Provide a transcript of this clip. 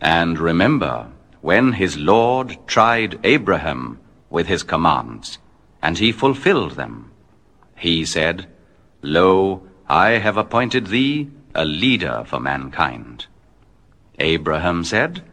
And remember, when his Lord tried Abraham with his commands, and he fulfilled them, he said, Lo, I have appointed thee a leader for mankind. Abraham said,